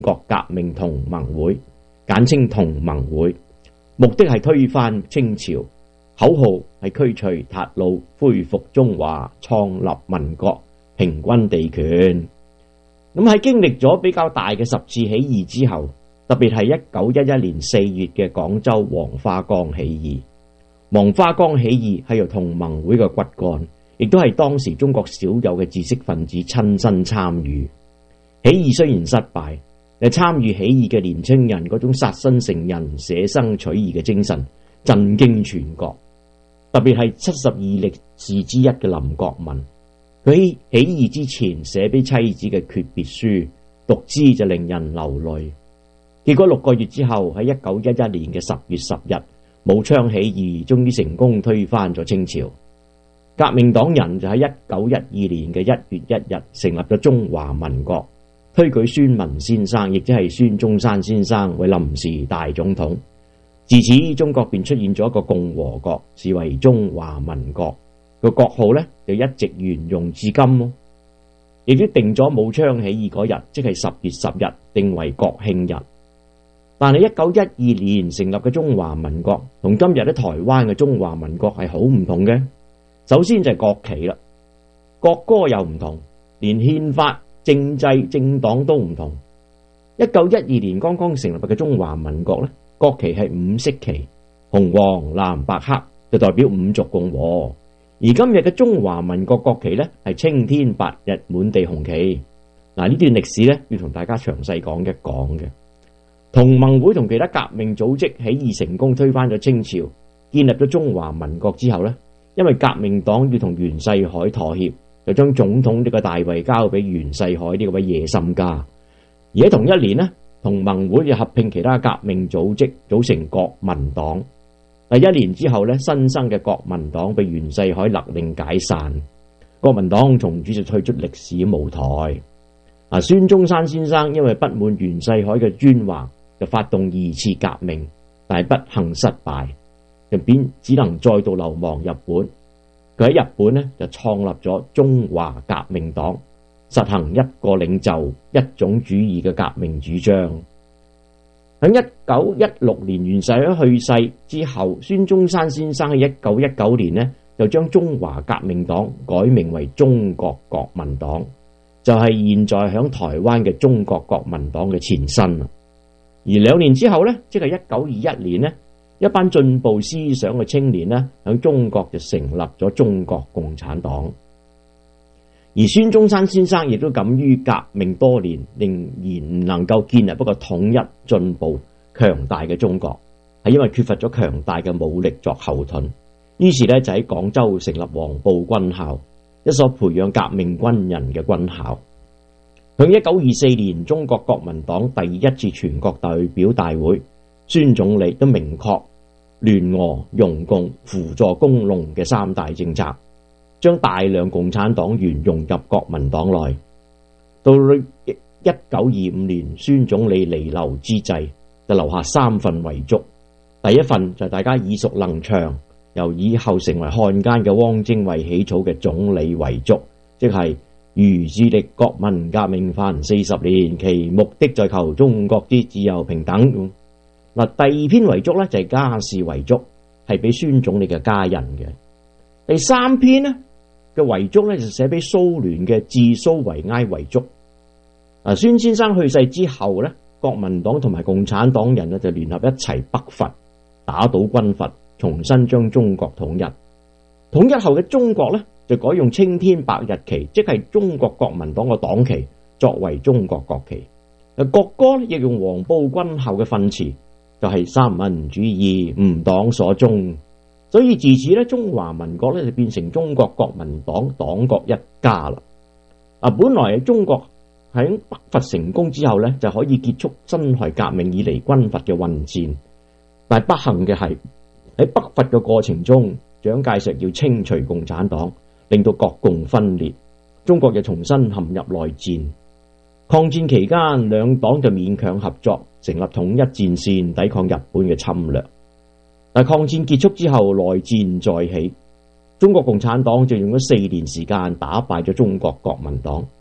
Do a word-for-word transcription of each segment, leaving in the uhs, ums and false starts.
國革命同盟會，簡稱同盟會，目的係推翻清朝，口號係驅除韃虜，恢復中華，創立民國，平均地權。咁喺經歷咗比較大嘅十次起義之後，特別係一九一一年四月嘅廣州黃花崗起義。黃花崗起義係由同盟會嘅骨幹，亦都係當時中國少有嘅知識分子親身參與。起義雖然失敗，但參與起義嘅年青人嗰種殺身成仁、捨生取義嘅精神，震驚全國。特別係七十二力士之一嘅林國民，佢喺起義之前寫俾妻子嘅訣別書，讀之就令人流淚。結果六個月之後，喺一九一一年嘅十月十日，武昌起義終於成功推翻咗清朝。革命黨人就喺一九一二年嘅一月一日成立咗中華民國，推舉孫文先生，亦即係孫中山先生為臨時大總統。自此，中國便出現咗一個共和國，視為中華民國。個國號呢就一直沿用至今咯。亦都定咗武昌起義嗰日，即係十月十日，定為國慶日。但係一九一二年成立嘅中華民國，同今日喺台灣嘅中華民國係好唔同嘅。首先就係國旗啦，國歌又唔同，連憲法、政制、政黨都唔同。一九一二年剛剛成立嘅中華民國呢，國旗係五色旗，紅黃藍白黑，就代表五族共和。而今日嘅中華民國國旗呢，係青天白日滿地紅旗。嗱，呢段歷史呢，要同大家詳細講一講嘅。同盟會同其他革命組織起義成功推翻咗清朝，建立咗中華民國之後呢，因為革命黨要同袁世凱妥協，就將總統呢個大位交俾袁世凱呢個位野心家。而喺同一年呢，同盟會就合併其他革命組織，組成國民黨。第一年之後呢，新生嘅國民黨被袁世凱勒令解散，國民黨從此就退出歷史舞台。啊，孫中山先生因為不滿袁世凱嘅專橫，就發動二次革命，但係不幸失敗，就變只能再度流亡日本。佢喺日本呢，就創立咗中華革命黨，實行一個領袖、一種主義嘅革命主張。喺一九一六年袁世凱去世之後，孫中山先生喺一九一九年呢，就將中華革命黨改名為中國國民黨，就係現在響台灣嘅中國國民黨嘅前身。而兩年之後呢，即係一九二一年呢，一班進步思想嘅青年呢，響中國就成立咗中國共產黨。而孫中山先生亦都敢於革命多年，仍然唔能夠建立一個統一、進步、強大嘅中國，係因為缺乏咗強大嘅武力作後盾。於是呢，就喺廣州成立黃埔軍校，一所培養革命軍人嘅軍校。向一九二四年中國國民黨第一次全國代表大會，孫總理都明確聯俄、容共、輔助工農嘅三大政策，將大量共產黨員融入國民黨內。到一九二五年孫總理彌留之際，就留下三份遺囑。第一份就係大家耳熟能詳，由以後成為漢奸嘅汪精衛起草嘅總理遺囑，即係如致力國民革命犯四十年，其目的在求中國之自由平等。嗱，第二篇遺囑咧就係家事遺囑，係俾孫總理嘅家人嘅。第三篇呢嘅遺囑咧就寫俾蘇聯嘅致蘇維埃遺囑。啊，孫先生去世之後咧，國民黨同埋共產黨人咧就聯合一齊北伐，打倒軍閥，重新將中國統一。統一後嘅中國咧，就改用青天白日旗，即係中國國民黨嘅黨旗，作為中國國旗。國歌亦用黃埔軍校嘅訓詞，就係三民主義，吾黨所宗。所以自此咧，中華民國咧就變成中國國民黨黨國一家啦。啊，本來中國喺北伐成功之後咧，就可以結束辛亥革命以嚟軍閥嘅混戰，但係不幸嘅係喺北伐嘅過程中，蔣介石要清除共產黨，令到國共分裂，中國又重新陷入內戰。抗戰期間，兩黨就勉強合作，成立統一戰線，抵抗日本嘅侵略。但抗戰結束之後，內戰再起，中國共產黨就用咗四年時間打敗咗中國國民黨。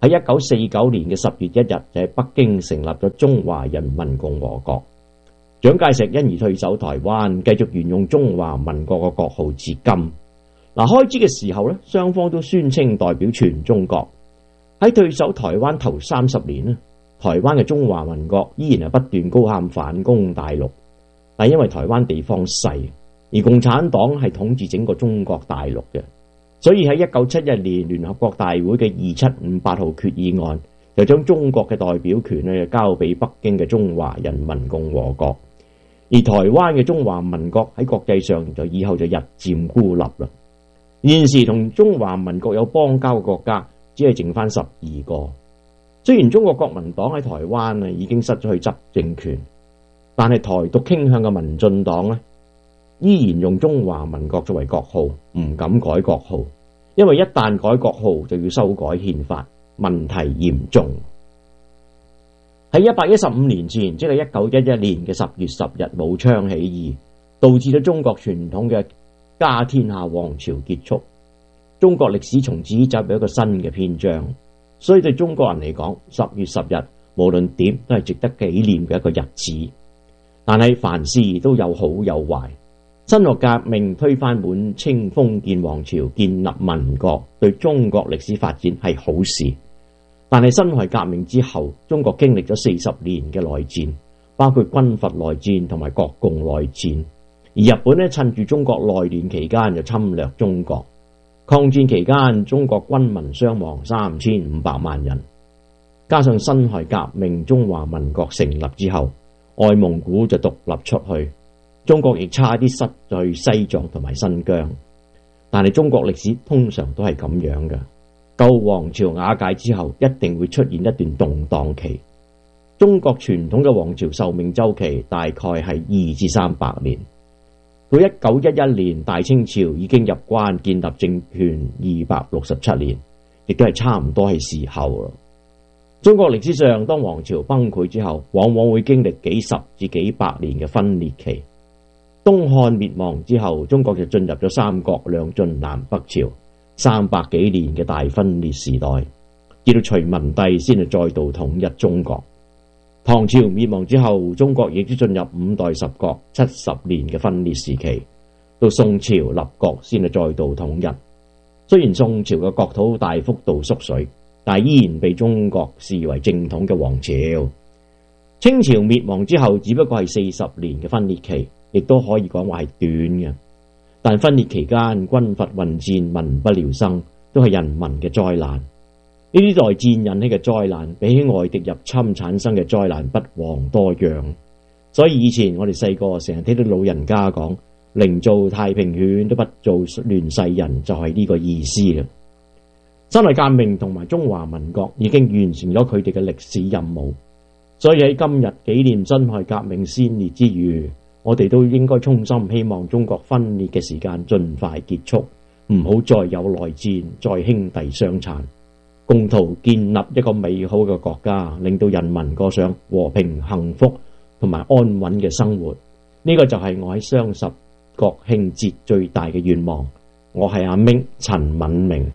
喺一九四九年嘅十月一日，就喺北京成立咗中華人民共和國。蔣介石因而退守台灣，繼續沿用中華民國嘅國號至今。嗱，開始嘅時候咧，雙方都宣稱代表全中國。喺退守台灣頭三十年咧，台灣嘅中華民國依然係不斷高喊反攻大陸，但因為台灣地方細，而共產黨係統治整個中國大陸嘅，所以喺一九七一年聯合國大會嘅二七五八號決議案，就將中國嘅代表權咧交俾北京嘅中華人民共和國，而台灣嘅中華民國喺國際上就以後就日漸孤立啦。現時同中華民國有邦交嘅國家只係剩翻十二個。雖然中國國民黨喺台灣啊已經失咗去執政權，但係台獨傾向嘅民進黨咧，依然用中華民國作為國號，唔敢改國號，因為一旦改國號就要修改憲法，問題嚴重。喺一百一十五年前，即係一九一一年嘅十月十日，武昌起義，導致咗中國傳統嘅家天下王朝結束，中國歷史從此走入一個新嘅篇章。所以對中國人嚟講，十月十日無論點都係值得紀念嘅一個日子。但係凡事都有好有壞，辛亥革命推翻滿清封建王朝，建立民國，對中國歷史發展係好事。但係辛亥革命之後，中國經歷咗四十年嘅內戰，包括軍閥內戰同埋國共內戰。而日本呢，趁住中國內亂期間就侵略中國。抗戰期間，中國軍民傷亡三千五百萬人，加上辛亥革命中華民國成立之後，外蒙古就獨立出去，中國亦差啲失去西藏同埋新疆。但係中國歷史通常都係咁樣嘅，舊王朝瓦解之後，一定會出現一段動盪期。中國傳統嘅王朝壽命週期大概係二至三百年。到一九一一年，大清朝已經入關建立政權二百六十七年，亦都係差唔多係時候啦。中國歷史上，當王朝崩潰之後，往往會經歷幾十至幾百年嘅分裂期。東漢滅亡之後，中國就進入咗三國兩晉南北朝三百幾年嘅大分裂時代，直到隋文帝先係再度統一中國。唐朝滅亡之後，中國亦都進入五代十國七十年嘅分裂時期，到宋朝立國先係再度統一。雖然宋朝嘅國土大幅度縮水，但係依然被中國視為正統嘅王朝。清朝滅亡之後，只不過係四十年嘅分裂期，亦都可以講話係短嘅。但分裂期間軍閥混戰，民不聊生，都係人民嘅災難。呢啲內戰引起嘅災難，比起外敵入侵產生嘅災難不遑多讓。所以以前我哋細個成日聽到老人家講，寧做太平犬都不做亂世人，就係呢個意思啦。辛亥革命同埋中華民國已經完成咗佢哋嘅歷史任務，所以喺今日紀念辛亥革命先烈之餘，我哋都應該衷心希望中國分裂嘅時間盡快結束，唔好再有內戰，再兄弟相殘，共同建立一個美好嘅國家，令到人民過上和平幸福同埋安穩嘅生活。呢個就係我喺雙十國慶節最大嘅願望。我係阿明陳敏明。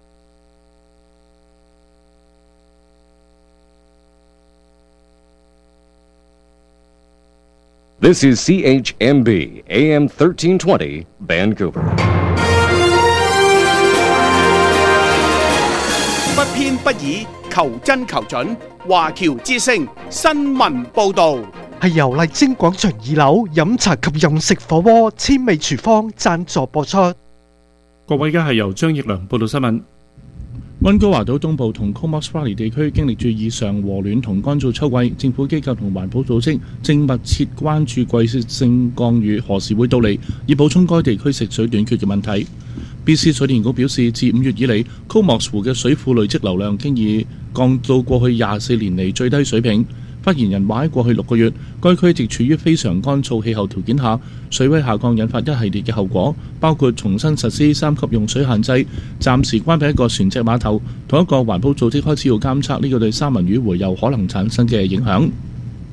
This is C H M B A M thirteen twenty Vancouver。 不偏不倚，求真求準。華僑之聲新聞報導， 係由麗晶廣場二樓飲茶及飲食火鍋千味廚房贊助播出。 各位，而家係由張奕良報道新聞。溫哥華島東部同 Comox Valley 地區經歷住異常和暖同乾燥秋季，政府機構同環保組織正密切關注季節性降雨何時會到嚟，以補充該地區食水短缺嘅問題。B C 水電局表示，自五月以嚟 Comox 湖嘅水庫累積流量經已降到過去廿四年嚟最低水平。發言人話喺過去六個月，該區直處於非常乾燥氣候條件下，水位下降引發一系列嘅後果，包括重新實施三級用水限制、暫時關閉一個船隻碼頭，同一個環保組織開始要監測呢個對三文魚洄游可能產生嘅影響。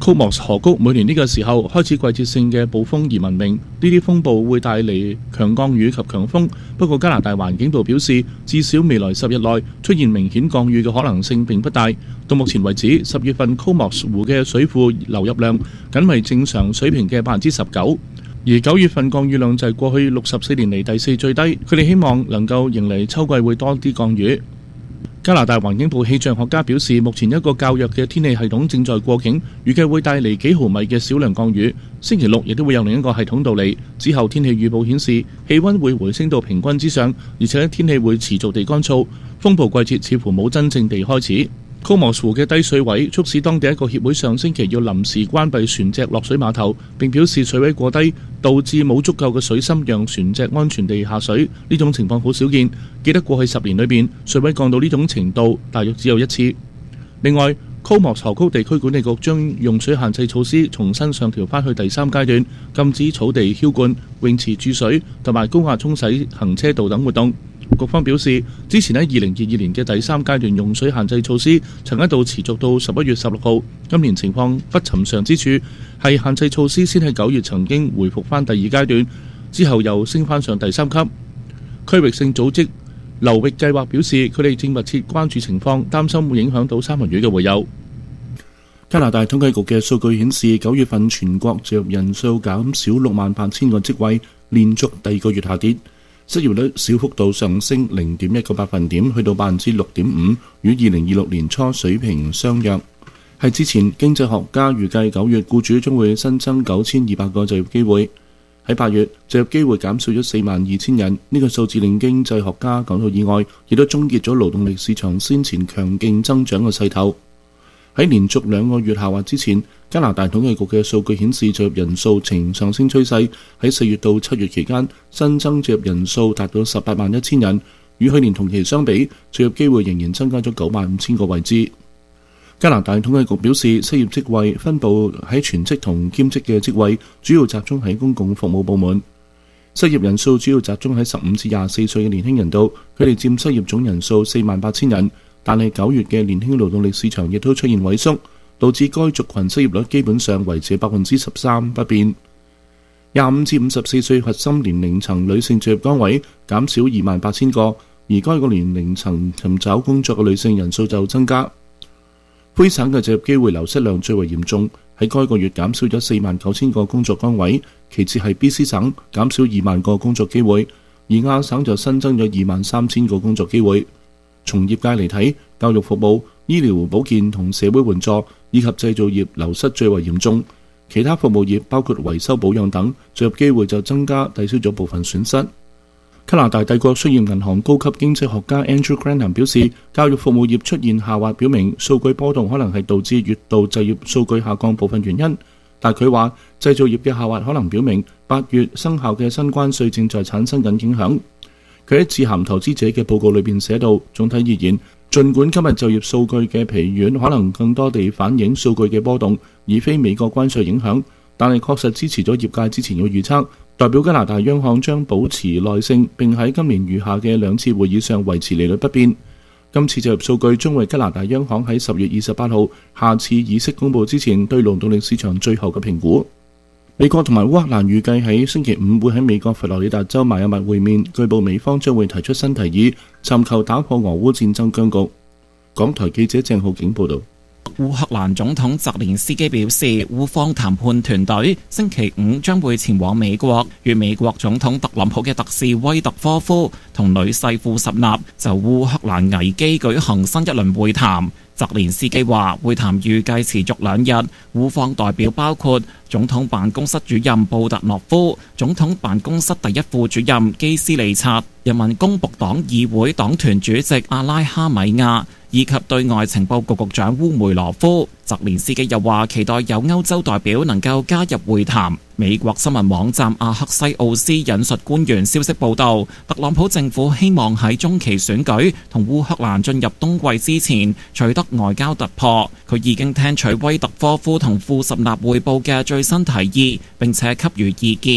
Comox 河谷每年呢個時候開始季節性嘅暴風而聞名，呢啲風暴會帶嚟強降雨及強風。不過加拿大環境部表示，至少未來十日內出現明顯降雨嘅可能性並不大。到目前為止，十月份 Comox 湖嘅水庫流入量僅為正常水平嘅百分之十九，而九月份降雨量就係過去六十四年嚟第四最低。佢哋希望能夠迎嚟秋季會多啲降雨。加拿大環境部氣象學家表示，目前一個較弱嘅天氣系統正在過境，預計會帶嚟幾毫米嘅少量降雨。星期六亦都會有另一個系統到嚟，之後天氣預報顯示氣溫會回升到平均之上，而且天氣會持續地乾燥，風暴季節似乎冇真正地開始。Comox 湖嘅低水位促使當地一個協會上星期要臨時關閉船隻落水碼頭，並表示水位過低導致冇足夠嘅水深讓船隻安全地下水。呢種情況好少見，記得過去十年裏邊水位降到呢種程度大約只有一次。另外 Comox 河谷地區管理局將用水限制措施重新上調返去第三階段，禁止草地澆灌、泳池注水同埋高壓沖洗行車道等活動。局方表示，之前喺二零二二年嘅第三階段用水限制措施曾一度持續到十一月十六號。今年情況不尋常之處係限制措施先喺九月曾經回復翻第二階段，之後又升翻上第三級。區域性組織流域計劃表示，佢哋正密切關注情況，擔心會影響到三文魚嘅洄游。加拿大統計局嘅數據顯示，九月份全國就業人數減少六萬八千個職位，連續第二個月下跌。失業率小幅度上升零點一個百分點，去到百分之六點五，與二零二六年初水平相若。係之前經濟學家預計九月僱主將會新增九千二百個就業機會。喺八月就業機會減少咗四萬二千人，呢、這個數字令經濟學家感到意外，亦都終結咗勞動力市場先前強勁增長嘅勢頭。喺連續兩個月下滑之前，加拿大統計局嘅數據顯示就業人數呈上升趨勢。喺四月到七月期間，新增就業人數達到十八萬一千人，與去年同期相比，就業機會仍然增加咗九萬五千個位置。加拿大統計局表示，失業職位分佈喺全職同兼職嘅職位，主要集中喺公共服務部門。失業人數主要集中喺十五至廿四歲嘅年輕人度，佢哋佔失業總人數四萬八千人。但係九月嘅年輕勞動力市場亦都出現萎縮，導致該族群失業率基本上維持百分之十三不變。廿五至五十四歲核心年齡層女性就業崗位減少二萬八千個，而該個年齡層尋找工作嘅女性人數就增加。魁省嘅就業機會流失量最為嚴重，喺該個月減少咗四萬九千個工作崗位，其次係 B C 省減少二萬個工作機會，而亞省就新增咗二萬三千個工作機會。從業界嚟睇，教育服務、醫療保健同社會援助以及製造業流失最為嚴重，其他服務業包括維修保養等，就業機會就增加，抵消咗部分損失。加拿大帝國商業銀行高級經濟學家 Andrew Granham 表示，教育服務業出現下滑，表明數據波動可能係導致月度就業數據下降部分原因。但佢話，製造業嘅下滑可能表明八月生效嘅新關稅正在產生緊影響。佢喺致函投資者嘅報告裏邊寫到，總體而言，儘管今日就業數據嘅疲軟可能更多地反映數據嘅波動，而非美國關稅影響，但係確實支持咗業界之前嘅預測，代表加拿大央行將保持耐性，並喺今年餘下嘅兩次會議上維持利率不變。今次就業數據將為加拿大央行喺十月二十八號下次議息公佈之前對勞動力市場最後嘅評估。美國同埋烏克蘭預計喺星期五會喺美國佛羅里達州邁阿密會面，據報美方將會提出新提議，尋求打破俄烏戰爭僵局。港台記者鄭浩景報道。 烏克蘭總統澤連斯基表示，烏方談判團隊星期五將會前往美國，與美國總統特朗普嘅特使威特科夫同女婿庫什納就烏克蘭危機舉行新一輪會談。澤連斯基話，會談預計持續兩日，烏方代表包括總統辦公室主任布特諾夫、總統辦公室第一副主任基斯利察、人民公僕黨議會黨團主席阿拉哈米亞以及對外情報局局長烏梅羅夫。澤連斯基又話，期待有歐洲代表能夠加入會談。美國新聞網站阿克西奧斯引述官員消息報道，特朗普政府希望喺中期選舉同烏克蘭進入冬季之前取得外交突破。佢已經聽取威特科夫同庫什納匯報嘅最新提議，並且給予意見。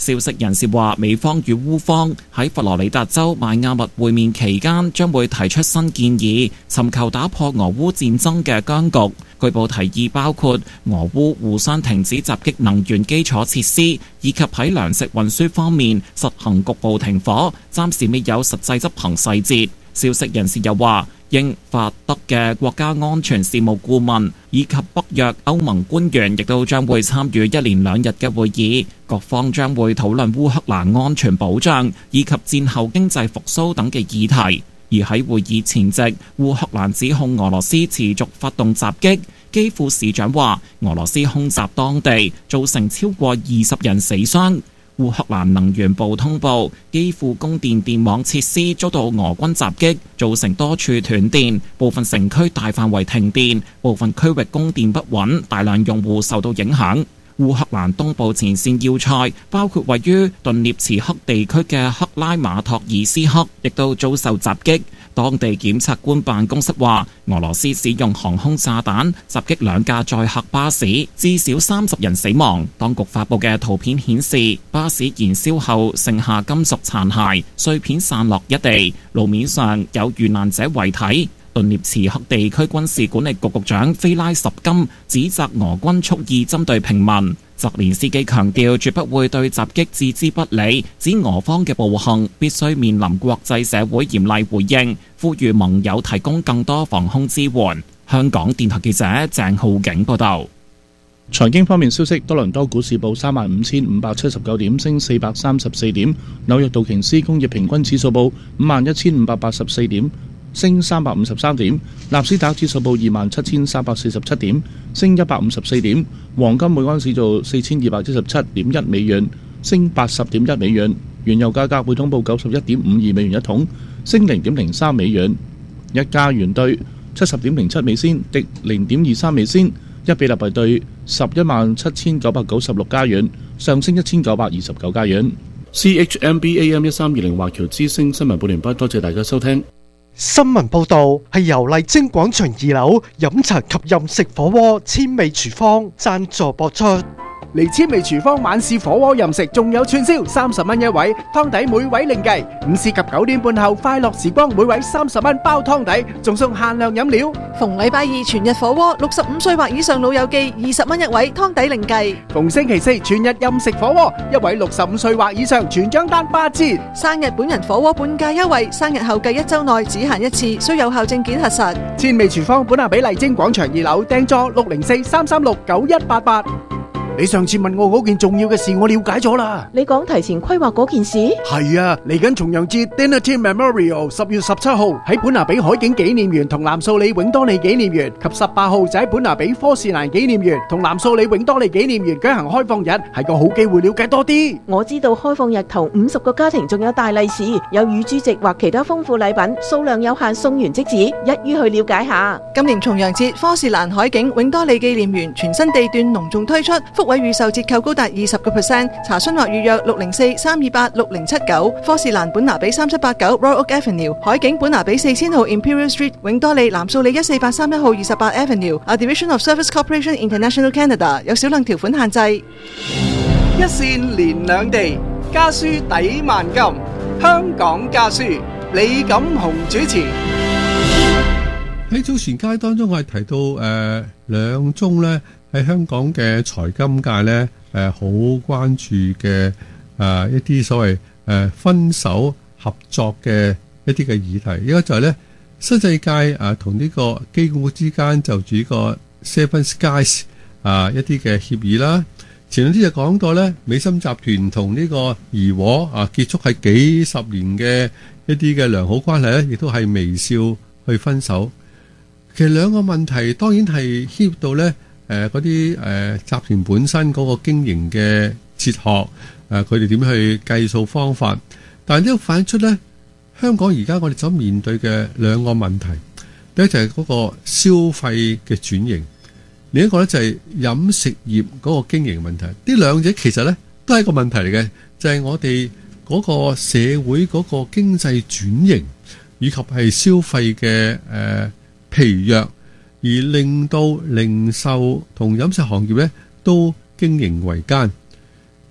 消息人士話，美方與烏方喺佛羅里達州邁阿密會面期間，將會提出新建議，尋求打破俄烏戰爭嘅僵局。據報提議包括俄烏互相停止襲擊能源基礎設施，以及喺糧食運輸方面實行局部停火，暫時未有實際執行細節。消息人士又話，英法德嘅國家安全事務顧問以及北約歐盟官員亦都將會參與一連兩日嘅會議，各方將會討論烏克蘭安全保障以及戰後經濟復甦等嘅議題。而喺會議前夕，烏克蘭指控俄羅斯持續發動襲擊，基輔市長話俄羅斯空襲當地，造成超過二十人死傷。烏克蘭能源部通報，基輔供電電網設施遭到俄軍襲擊，造成多處斷電，部分城區大範圍停電，部分區域供電不穩，大量用戶受到影響。烏克蘭東部前線要塞，包括位於頓涅茨克地區嘅克拉馬托爾斯克，亦都遭受襲擊。當地檢察官辦公室話，俄羅斯使用航空炸彈襲擊兩架載客巴士，至少三十人死亡。當局發布嘅圖片顯示，巴士燃燒後剩下金屬殘骸，碎片散落一地，路面上有遇難者遺體。頓涅茨克地區軍事管理局局長菲拉什金指責俄軍蓄意針對平民。澤連斯基強調絕不會對襲擊置之不理，指俄方嘅暴行必須面臨國際社會嚴厲回應，呼籲盟友提供更多防空支援。香港電台記者鄭浩景報道。 財經方面消息，多倫多股市報三萬五千五百七十九點，升四百三十四點；紐約道瓊斯工業平均指數報五萬一千五百八十四點，升三百五十三點；納斯達克指數報二萬七千三百四十七點，升一百五十四點；黃金每盎司做四千二百一十七點一美元，升八十點一美元；原油價格每桶報九十一點五二美元一桶，升零點零三美元；一加元兌七十點零七美仙，跌零點二三美仙；一比特幣兌十一萬七千九百九十六加元，上升一千九百二十九加元。C H M B A M 一三二零華僑之聲新聞報完畢，多謝大家收聽。 新聞報道係由麗晶廣場二樓飲茶及任食火鍋千味廚房贊助播出。 嚟千味廚房晚市火鍋任食，仲有串燒，三十蚊一位，湯底每位另計。午市及九點半後快樂時光，每位三十蚊包湯底，仲送限量飲料。 逢禮拜二全日火鍋，六十五歲或以上老友記二十蚊一位，湯底另計。 逢星期四全日任食火鍋，一位六十五歲或以上全張單八折。 生日本人火鍋半價優惠，生日後計一周內只限一次，需有效證件核實。 千味廚房本下比麗晶廣場二樓訂座六零四三三六九一八八。你上次問我嗰件重要嘅事，我了解咗啦。 你講提前規劃嗰件事？ 係啊，嚟緊重陽節 Dinner Team Memorial 十月十七號喺本拿比海景紀念園同藍素里永多利紀念園，及十八號就喺本拿比科士蘭紀念園同藍素里永多利紀念園舉行開放日，係個好機會了解多啲。 我知道開放日頭五十個家庭仲有大利是，有乳豬席或其他豐富禮品，數量有限，送完即止，一於去了解下。 今年重陽節科士蘭海景永多利紀念園全新地段隆重推出，福位預售折扣高達二十個 percent， 查詢或預約六零四三二八六零七九。科士蘭本拿比三七八九 Royal Oak Avenue， 海景本拿比四千號 Imperial Street， 永多利藍素里一四八三一號二十八 Avenue，A Division of Service Corporation International Canada， 有少量條款限制。 一線連兩地，家書抵萬金。香港家書，李錦雄主持。 喺早前街當中，我係提到誒兩宗呢。喺香港嘅財金界咧，誒好關注嘅誒一啲所謂誒分手合作嘅一啲嘅議題，一個就係咧新世界啊同呢個機管局之間就住呢個 Seven Skies 啊一啲嘅協議啦。前兩天就講到咧，美心集團同呢個怡和啊結束係幾十年嘅一啲嘅良好關係咧，亦都係微笑去分手。其實兩個問題當然係牽涉到咧。誒嗰啲誒集團本身嗰個經營嘅哲學，誒佢哋點去計數方法，但係呢個反映出咧香港而家我哋所面對嘅兩個問題，第一就係嗰個消費嘅轉型，另一個咧就係飲食業嗰個經營問題。呢兩者其實咧都係一個問題嚟嘅，就係、是、我哋嗰個社會嗰個經濟轉型以及係消費嘅誒疲弱。而令到零售同飲食行業咧都經營維艱。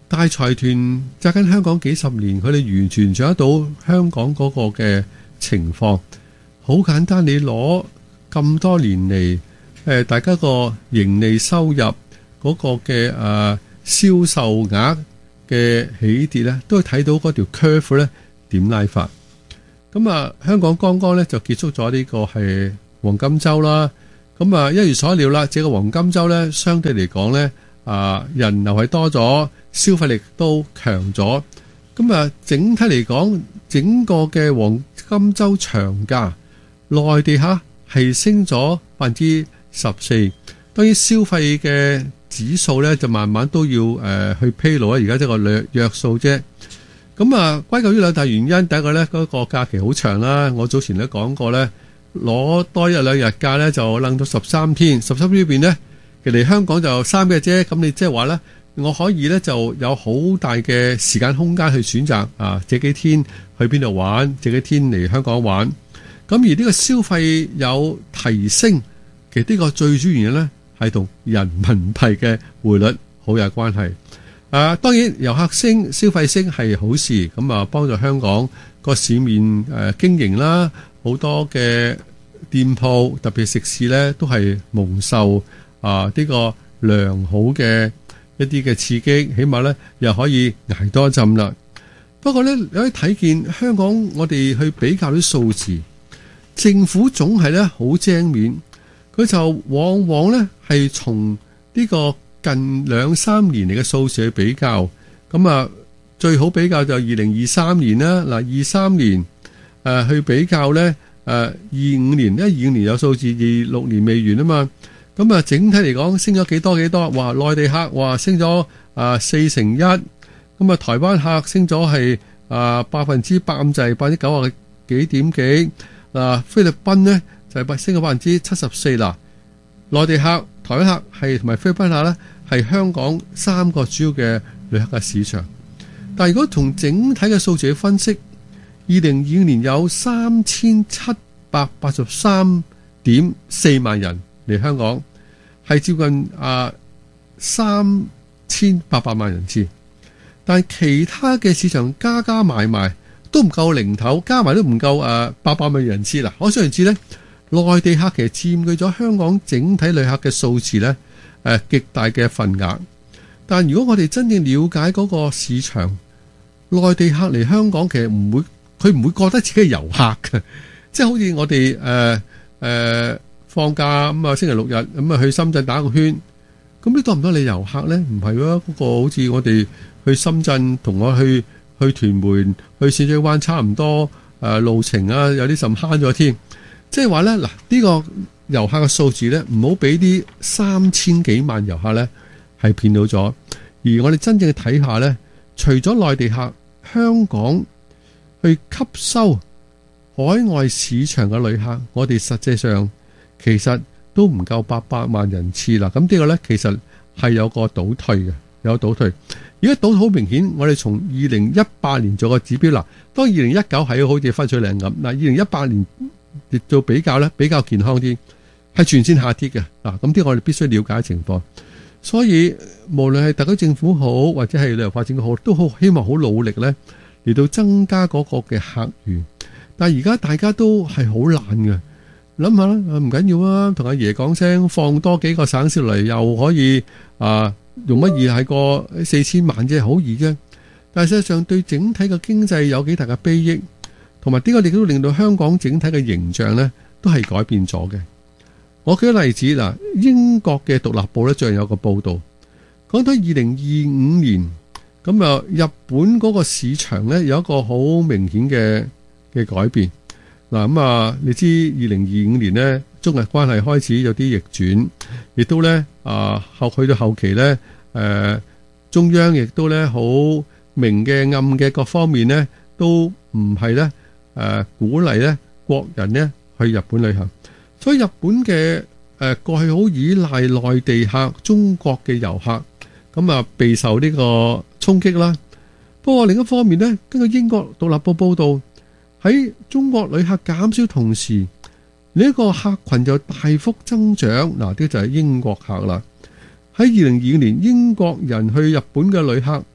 大財團紮緊香港幾十年，佢哋完全掌握到香港嗰個嘅情況。好簡單，你攞咁多年嚟，誒大家個盈利收入嗰個嘅誒銷售額嘅起跌咧，都會睇到嗰條 curve 咧點拉法。咁啊，香港剛剛咧就結束咗呢個係黃金週啦。咁啊，一如所料啦，這個黃金週咧，相對嚟講咧，啊人流係多咗，消費力都強咗。咁啊，整體嚟講，整個嘅黃金週長假，內地客係升咗百分之十四。當然消費嘅指數咧，就慢慢都要誒、呃、去披露啊。而家即係個略約數啫。咁啊，歸咎於兩大原因。第一個咧，嗰、嗰個假期好長啦。我早前都講過咧。攞多一兩日假咧，就楞到十三天。十三天呢邊咧，其實香港就三日啫。咁你即係話咧，我可以咧就有好大嘅時間空間去選擇啊，這幾天去邊度玩，這幾天嚟香港玩。咁而呢個消費有提升，其實呢個最主要原因咧係同人民幣嘅匯率好有關係。啊，當然遊客升、消費升係好事，咁啊幫助香港個市面誒、呃、經營啦。好多嘅店鋪，特別食肆咧，都係蒙受啊呢個良好嘅一啲嘅刺激，起碼咧又可以捱多一陣啦。不過咧，你可以睇見香港，我哋去比較啲數字，政府總係咧好精面，佢就往往咧係從呢個近兩三年嚟嘅數字去比較。咁啊，最好比較就二零二三年啦。嗱，二三年。誒、呃、去比較咧，誒二五年，因為二五年有數字，二六年未完啊嘛。咁啊，整體嚟講升咗幾多幾多？哇！內地客話升咗啊四成一，咁啊台灣客升咗係啊百分之百咁滯，百分之九啊幾點幾。嗱，菲律賓咧就係升咗百分之七十四啦。內地客、台灣客係同埋菲律賓客咧係香港三個主要嘅旅客嘅市場。但係如果從整體嘅數字去分析，二零二五年有三千七百八十三點四萬人嚟香港，係接近啊三千八百萬人次。但係其他嘅市場加加埋埋都唔夠零頭，加埋都唔夠誒八百萬人次啦。可想而知咧，內地客其實佔據咗香港整體旅客嘅數字咧誒極大嘅份額。但如果我哋真正了解嗰個市場，內地客嚟香港其實唔會。佢唔會覺得自己係遊客嘅，即係好似我哋誒誒放假咁啊，星期六日咁啊去深圳打個圈，咁你多唔多你遊客咧？唔係喎，嗰個好似我哋去深圳同我去去屯門、去淺水灣差唔多誒、呃、路程啊，有啲甚慳咗添。即係話咧，嗱呢、呢個遊客嘅數字咧，唔好俾啲三千幾萬遊客咧係騙到咗。而我哋真正睇下咧，除咗內地客，香港去吸收海外市場嘅旅客，我哋實際上其實都唔夠八百萬人次啦。咁呢個呢，其實係有個倒退嘅，有倒退。而家倒退好明顯，我哋從二零一八年做個指標啦。當二零一九係好似分水嶺咁，嗱二零一八年亦做比較呢，比較健康啲，係全線下跌嘅。嗱，咁啲我哋必須了解情況。所以無論係特區政府好，或者係旅遊發展好，都好希望好努力呢，嚟到增加嗰個嘅客源。但係而家大家都係好懶嘅，諗下啦，唔緊要啊，同阿爺講聲，放多幾個省市嚟，又可以啊，用乜嘢係個四千萬啫，好易嘅。但係實際上對整體嘅經濟有幾大嘅裨益，同埋呢個亦都令到香港整體嘅形象呢都係改變咗嘅。我舉個例子嗱，英國嘅獨立報呢最近有個報導，講到二零二五年。咁啊，日本嗰個市場咧有一個好明顯嘅嘅改變。嗱，咁啊，你知二零二五年咧，中日關係開始有啲逆轉，亦都咧啊後去到後期咧，誒中央亦都咧好明嘅暗嘅各方面咧，都唔係咧誒鼓勵咧國人咧去日本旅行。所以日本嘅誒過去好依賴內地客、中國嘅遊客，咁啊備受呢個衝擊啦。不過另一方面呢，根據英國獨立報報道，喺中國旅客減少同時，呢一個客群就大幅增長。嗱，呢就係英國客啦。喺二零二五年，英國人去日本嘅旅客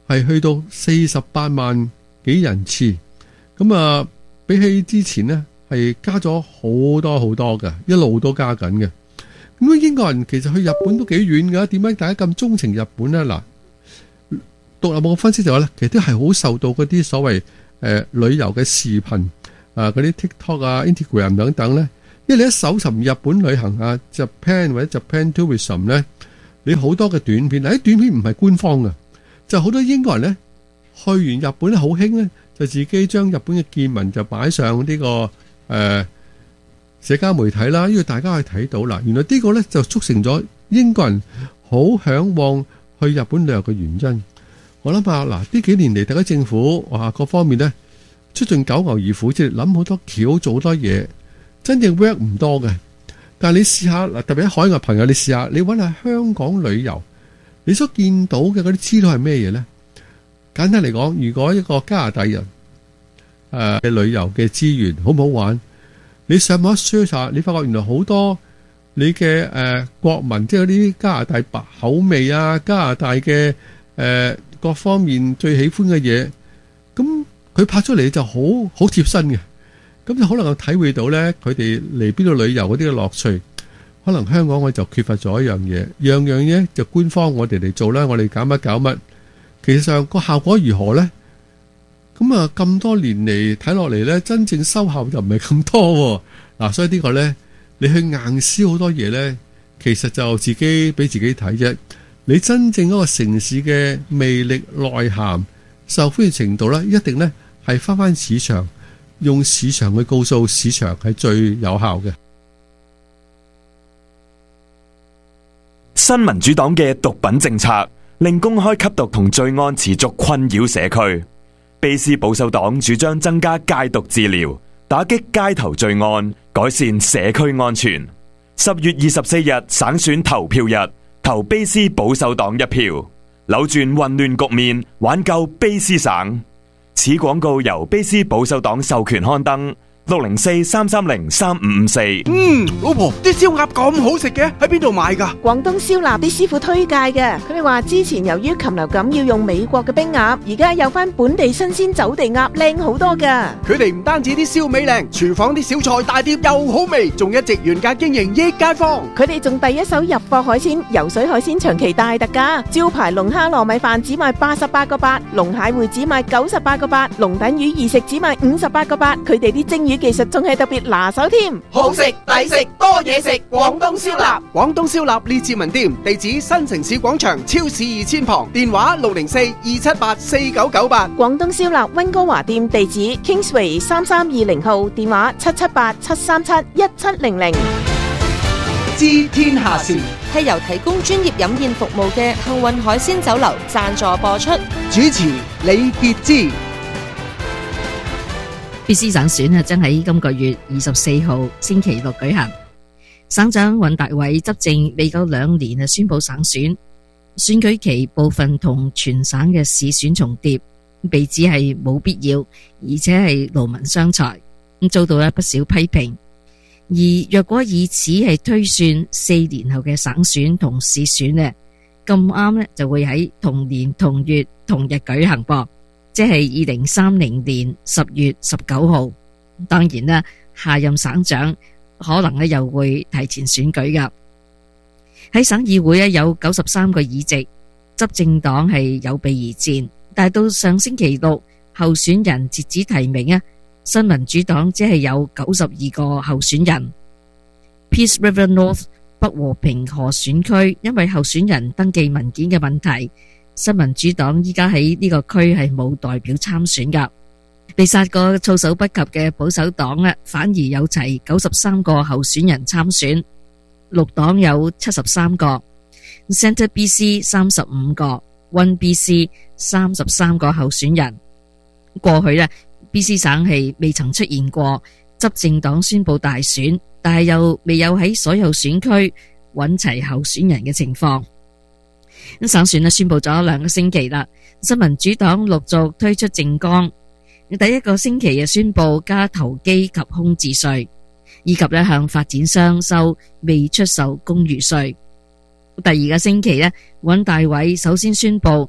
係去到四十八萬幾人次，咁啊比起之前呢，係加咗好多好多嘅，一路都加緊嘅。咁英國人其實去日本都幾遠㗎，點解大家咁鍾情日本呢？嗱，獨立報嘅分析就話咧，其實都係好受到嗰啲所謂誒、呃、旅遊嘅視頻啊，嗰啲 TikTok 啊、Instagram 等等咧。因為你一搜尋日本旅行啊 ，Japan 或者 Japan Tourism 咧，你好多嘅短片，嗱啲短片唔係官方嘅，就好多英國人咧去完日本咧好興咧，就自己將日本嘅見聞就擺上呢、這個誒、呃、社交媒體啦，因為大家可以睇到啦。原來呢個咧就促成咗英國人好嚮往去日本旅遊嘅原因。我諗下，嗱呢幾年嚟，大家政府哇各方面咧出盡九牛二虎，即係諗好多橋，做好多嘢，真正 work 唔多嘅。但係你試下嗱，特別喺海外朋友，你試下你揾下香港旅遊，你所見到嘅嗰啲資料係咩嘢咧？簡單嚟講，如果一個加拿大人誒嘅、呃、旅遊嘅資源好唔好玩，你上網 search 下，你發覺原來好多你嘅誒、呃、國民，即係嗰啲加拿大白口味啊，加拿大嘅誒。呃各方面最喜歡嘅嘢，咁佢拍出嚟就好好貼身嘅，咁就可能夠體會到咧，佢哋嚟邊度旅遊嗰啲嘅樂趣。可能香港我就缺乏咗一樣嘢，樣樣嘢就官方我哋嚟做啦，我哋搞乜搞乜，其實上個效果如何咧？咁啊咁多年嚟睇落嚟咧，真正收效就唔係咁多嗱，所以呢個咧，你去硬銷好多嘢咧，其實就自己俾自己睇啫。你真正嗰個城市嘅魅力內涵、受歡迎程度咧，一定咧係翻翻市場，用市場去告訴市場係最有效嘅。 新民主黨嘅毒品政策令公開吸毒同罪案持續困擾社區。卑斯保守黨主張增加戒毒治療，打擊街頭罪案，改善社區安全。十月二十四日省選投票日，投卑斯保守黨一票，扭轉混亂局面，挽救卑斯省。此廣告由卑斯保守黨授權刊登。六零四三三零三五五四。 嗯，老婆，啲燒鴨咁好食嘅，喺邊度買噶？ 廣東燒臘啲師傅推介嘅，佢哋話之前由於禽流感要用美國嘅冰鴨，而家有翻本地新鮮走地鴨，靚好多噶。 佢哋唔單止啲燒味靚，廚房啲小菜大碟又好味，仲一直原價經營益街坊。 佢哋仲第一手入貨海鮮，游水海鮮長期大特價，招牌龍蝦糯米飯只賣八十八個八，龍蟹會只賣九十八個八，龍躉魚二食只賣五十八個八。佢哋啲蒸魚技術仲係特別拿手添， 好食抵食多嘢食，廣東燒臘，廣東燒臘列治文店，地址新城市廣場超市二千旁，電話六零四二七八四九九八。 廣東燒臘溫哥華店地址 Kingsway 三三二零號，電話七七八七三七一七零零。 知天下事係由提供專業飲宴服務嘅幸運海鮮酒樓贊助播出， 主持李傑之。 卑斯省選啊，將喺今個月二十四號星期六舉行。省長尹達偉執政未夠兩年啊，宣布省選，選舉期部分同全省嘅市選重疊，被指係冇必要，而且係勞民傷財，咁遭到不少批評。而若果以此係推算四年後嘅省選同市選呢，咁啱呢就會喺同年同月同日舉行噃。即係二零三零年十月十九號，當然啦，下任省長可能咧又會提前選舉噶。喺省議會咧有九十三個議席，執政黨係有備而戰，但係到上星期六候選人截止提名啊，新民主黨只係有九十二個候選人。Peace River North 北和平河選區因為候選人登記文件嘅問題，新民主黨依家喺呢個區係冇代表參選噶。被殺過措手不及嘅保守黨啊，反而有齊九十三個候選人參選。綠黨有七十三個 ，Centre B C 三十五個 ，One B C 三十三個候選人。過去呢 B C 省係未曾出現過執政黨宣布大選，但係又未有喺所有選區揾齊候選人嘅情況。省選宣布咗兩個星期啦，新民主黨陸續推出政綱。第一個星期宣布加投機及空置稅，以及咧向發展商收未出售公寓稅。第二個星期咧，尹大偉首先宣布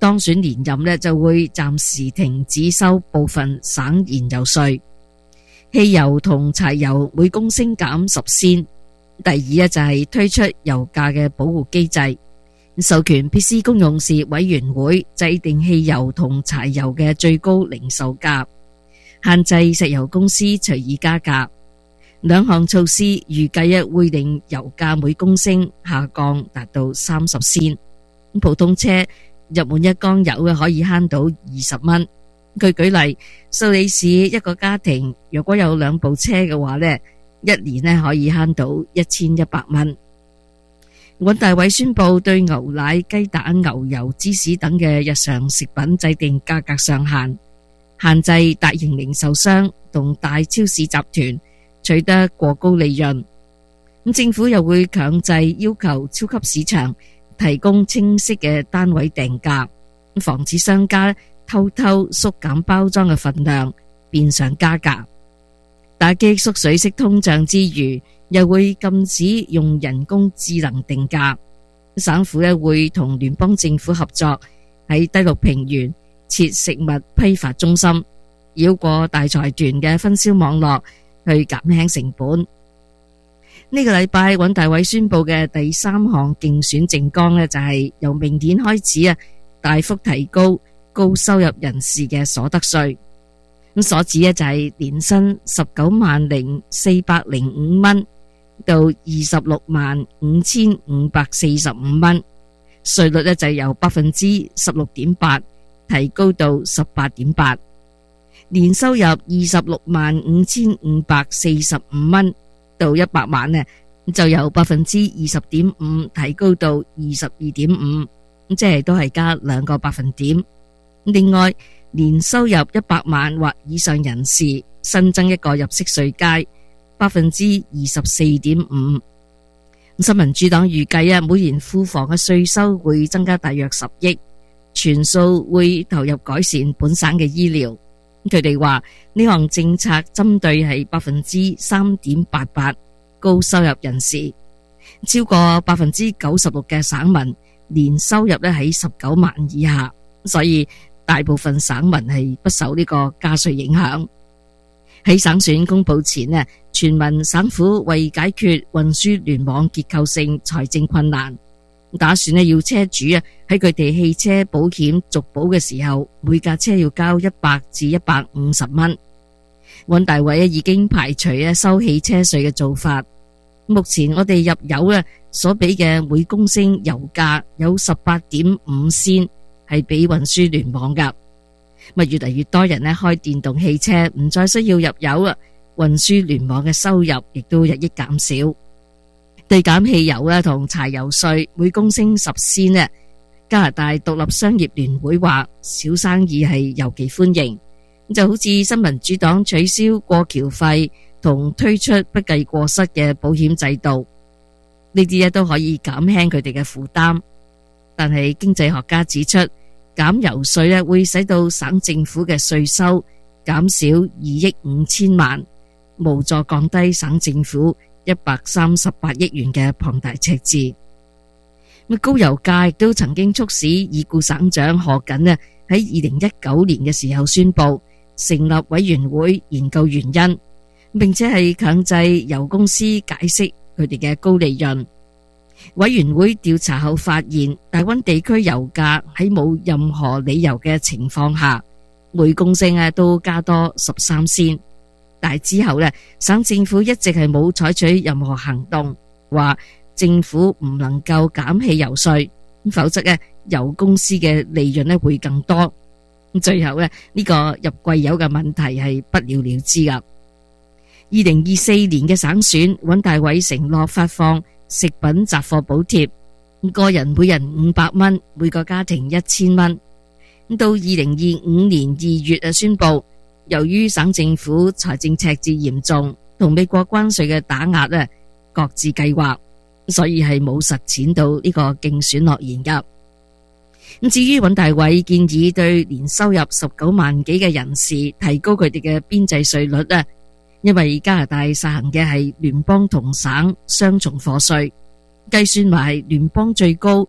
當選連任呢，就會暫時停止收部分省燃油稅。汽油同柴油每公升減十仙。第二呢，就係推出油價嘅保護機制，授權必須公用事委員會制定汽油同柴油嘅最高零售價，限制石油公司隨意加價。兩項措施預計會令油價每公升下降達到三十仙。普通車入滿一缸油可以慳到二十蚊。據舉例，蘇黎世一個家庭如果有兩部車嘅話呢，一年呢可以慳到一千一百蚊。尹大偉宣布對牛奶、雞蛋、牛油、芝士等嘅日常食品制定價格上限，限制大型零售商同大超市集團取得過高利潤。咁政府又會強制要求超級市場提供清晰嘅單位定價，防止商家偷偷縮減包裝嘅份量，變相加價。打擊縮水式通脹之餘，又會禁止用人工智能定價。省府咧會同聯邦政府合作，喺低陸平原設食物批發中心，繞過大財團嘅分銷網絡去減輕成本。呢個禮拜，尹大偉宣布嘅第三項競選政綱呢，就係由明年開始啊，大幅提高高收入人士嘅所得稅。咁所指呢，就係年薪十九萬零四百零五蚊到二十六萬五千五百四十五蚊，稅率呢就由百分之十六點八提高到十八點八。年收入二十六萬五千五百四十五蚊到一百萬呢，就由百分之二十點五提高到二十二點五，即係都係加兩個百分點。另外，年收入一百萬或以上人士新增一個入息稅階，百分之二十四點五。新民主黨預計啊，每年庫房嘅稅收會增加大約十億，全數會投入改善本省嘅醫療。佢哋話呢項政策針對係百分之三點八八高收入人士，超過百分之九十六嘅省民年收入咧喺十九萬以下，所以大部分省民係不受呢個加稅影響。喺省選公布前呢，全民省府為解決運輸聯網結構性財政困難，打算呢要車主啊喺佢哋汽車保險續保嘅時候，每架車要交一百至一百五十蚊。尹大偉已經排除收汽車稅嘅做法。目前我哋入油啊所俾嘅每公升油價有十八點五仙，係俾運輸聯網噶。咪越嚟越多人咧開電動汽車，唔再需要入油啦。運輸聯網嘅收入亦都日益減少。對減汽油咧同柴油稅每公升十仙咧，加拿大獨立商業聯會話小生意係尤其歡迎。就好似新民主黨取消過橋費同推出不計過失嘅保險制度，呢啲咧都可以減輕佢哋嘅負擔。但係經濟學家指出，減油稅咧會使到省政府嘅稅收減少二億五千萬，無助降低省政府一百三十八億元嘅龐大赤字。高油價亦都曾經促使已故省長賀錦咧喺二零一九年嘅時候宣布成立委員會研究原因，並且係強制油公司解釋佢哋嘅高利潤。委員會調查後發現，大溫地區油價喺冇任何理由嘅情況下，每公升啊都加多十三仙。但係之後咧，省政府一直係冇採取任何行動，話政府唔能夠減汽油稅，否則咧油公司嘅利潤咧會更多。最後咧呢個入貴油嘅問題係不了了之噶。二零二四年嘅省選，尹大偉承諾發放食品雜貨補貼，個人每人五百蚊，每個家庭一千蚊。到二零二五年二月啊，宣布由於省政府財政赤字嚴重，同美國關稅嘅打壓啊，各自計劃，所以係冇實踐到呢個競選諾言噶。咁至於尹大偉建議對年收入十九萬幾嘅人士提高佢哋嘅邊際稅率啊，因為加拿大實行嘅係聯邦同省雙重課稅，計算埋聯邦最高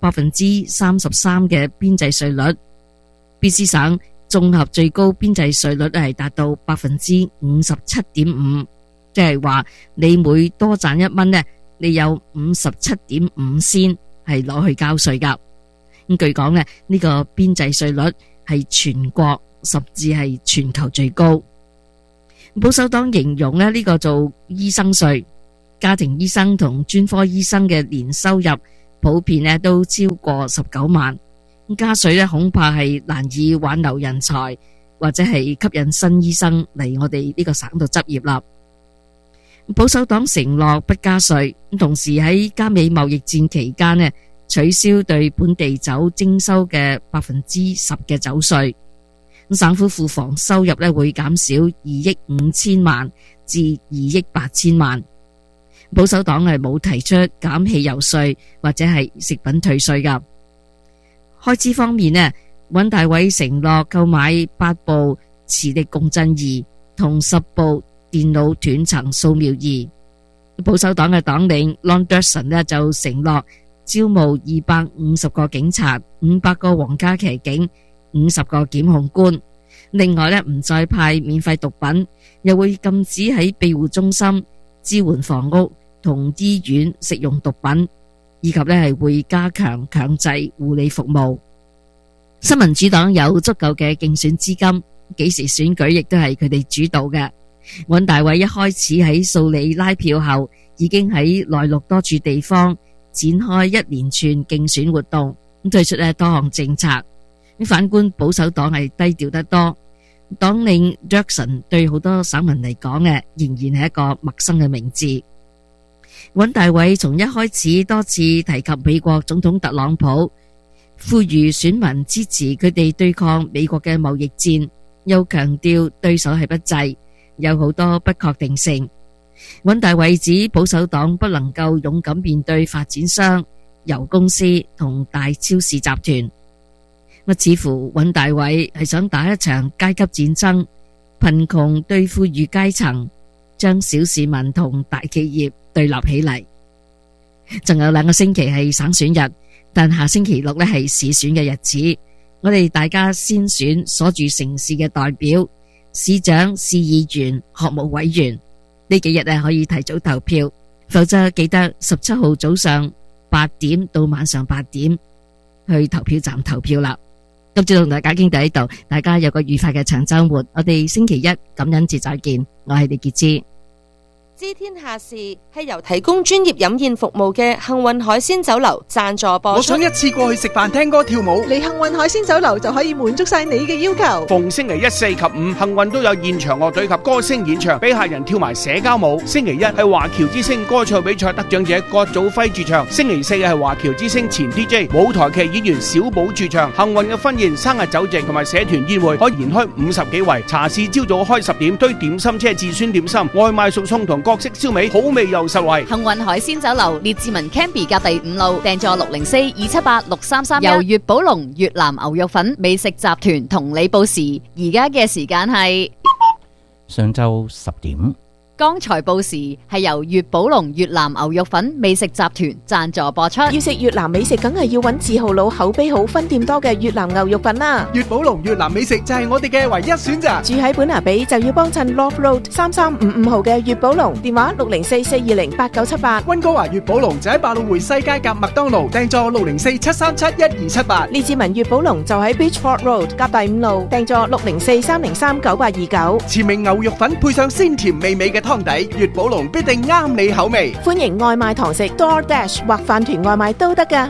百分之三十三嘅邊際稅率。B C 省綜合最高邊際稅率係達到百分之五十七點五，即係話你每多賺一蚊呢，你有五十七點五仙係攞去交稅噶。咁據講呢，呢個邊際稅率係全國甚至係全球最高。保守黨形容呢，呢個做醫生稅，家庭醫生同專科醫生嘅年收入普遍呢都超過十九萬。加稅咧，恐怕係難以挽留人才，或者係吸引新醫生嚟我哋呢個省度執業啦。保守黨承諾不加稅，同時喺加美貿易戰期間呢，取消對本地酒徵收嘅百分之十嘅酒稅。省府庫房收入咧會減少二億五千萬至二億八千萬。保守黨係冇提出減汽油稅或者係食品退稅噶。開支方面呢，尹大偉承諾購買八部磁力共振儀同十部電腦斷層掃描儀。保守黨嘅黨領 Ron Derson 呢就承諾招募二百五十個警察、五百個皇家騎警、五十個檢控官。另外呢，唔再派免費毒品，又會禁止喺庇護中心、支援房屋同醫院食用毒品。以及呢係會加強強制護理服務。新民主黨有足夠嘅競選資金，幾時選舉亦都係佢哋主導嘅。尹大偉一開始喺數里拉票後，已經喺內陸多處地方展開一連串競選活動，咁推出呢多項政策。反觀保守黨係低調得多，黨領 Jackson 對好多省民嚟講嘅仍然係一個陌生嘅名字。尹大偉從一開始多次提及美國總統特朗普，呼籲選民支持佢哋對抗美國嘅貿易戰，又強調對手係不濟，有好多不確定性。尹大偉指保守黨不能夠勇敢面對發展商、油公司同大超市集團。乜似乎尹大偉係想打一場階級戰爭，貧窮對富裕階層，將小市民同大企業對立起嚟。仲有兩個星期係省選日，但下星期六呢係市選嘅日子。我哋大家先選所住城市嘅代表、市長、市議員、學務委員。呢幾日呢可以提早投票，否則記得十七號早上八點到晚上八點去投票站投票啦。今朝同大家傾到呢度，大家有個愉快嘅長週末。我哋星期一感恩節再見，我係李潔芝。 知天下事係由提供專業飲宴服務嘅幸運海鮮酒樓贊助播出。 我想一次過去食飯、聽歌、跳舞， 嚟幸運海鮮酒樓就可以滿足晒你嘅要求。 逢星期一、四及五，幸運都有現場樂隊及歌星演唱，俾客人跳埋社交舞。星期一係華僑之星歌唱比賽得獎者郭祖輝駐唱，星期四係華僑之星前 D J 舞台劇演員小寶駐唱。幸運嘅婚宴、生日酒席同埋社團宴會可以延開五十幾圍。茶市朝早開十點，堆點心車至酸點心，外賣熟餸同各式燒味，好味又實惠。 幸運海鮮酒樓列治文 Canby 隔第五路，訂座六零四二七八六三三一。由粵寶龍越南牛肉粉美食集團同你報時，而家嘅時間係上晝十點。 剛才報時係由粵寶龍越南牛肉粉美食集團贊助播出。 要食越南美食，梗係要揾字號佬、口碑好、分店多嘅越南牛肉粉啦。 粵寶龍越南美食就係我哋嘅唯一選擇。 住喺本拿比就要幫襯 Love Road 三三五五號嘅粵寶龍，電話六零四四二零八九七八。 溫哥華粵寶龍就喺百老匯西街夾麥當勞，訂座六零四七三七一二七八。 列治文粵寶龍就喺 Beachford Road 夾第五路，訂座六零四三零三九八二九。 前名牛肉粉配上鮮甜美味嘅湯底，粵寶龍必定啱你口味。 歡迎外賣堂食 DoorDash 或飯團外賣都得㗎。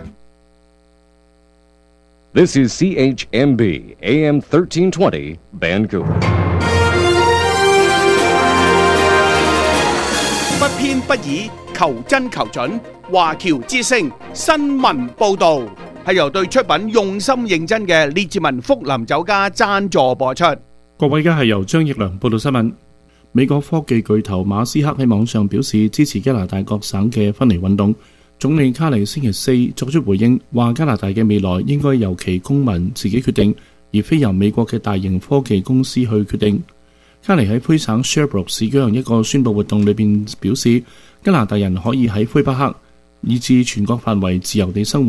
This is C H M B A M thirteen twenty Vancouver。 不偏不倚，求真求準。華僑之聲新聞報導係由對出品用心認真嘅列治文福林酒家贊助播出。 各位，而家係由張奕良報道新聞。美國科技巨頭馬斯克喺網上表示支持加拿大各省嘅分離運動。總理卡尼星期四作出回應，話加拿大嘅未來應該由其公民自己決定，而非由美國嘅大型科技公司去決定。卡尼喺魁省 Sherbrooke 市舉行一個宣佈活動裏邊表示，加拿大人可以喺魁北克以至全國範圍自由地生活，